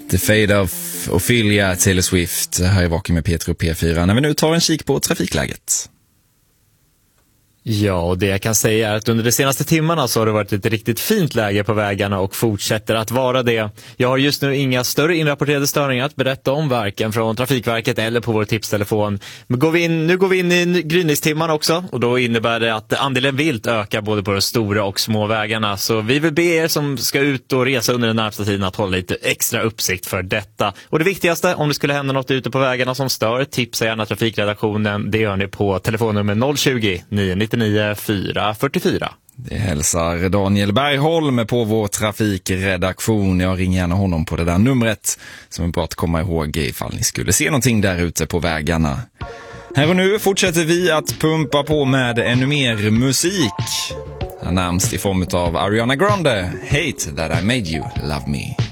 The Fade of Ophelia, Taylor Swift, här är Vaken med Petro P4 när vi nu tar en kik på trafikläget. Ja, och det jag kan säga är att under de senaste timmarna så har det varit ett riktigt fint läge på vägarna och fortsätter att vara det. Jag har just nu inga större inrapporterade störningar att berätta om, varken från Trafikverket eller på vår tipstelefon. Men nu går vi in i gryningstimman också, och då innebär det att andelen vilt ökar både på de stora och små vägarna. Så vi vill be er som ska ut och resa under den närmsta tiden att hålla lite extra uppsikt för detta. Och det viktigaste, om det skulle hända något ute på vägarna som stör, tipsa gärna trafikredaktionen. Det gör ni på telefonnummer 020-999 444. Det hälsar Daniel Bergholm på vår trafikredaktion. Jag ringer gärna honom på det där numret som är bra att komma ihåg ifall ni skulle se någonting där ute på vägarna. Här och nu fortsätter vi att pumpa på med ännu mer musik. Närmast i form av Ariana Grande, Hate That I Made You Love Me.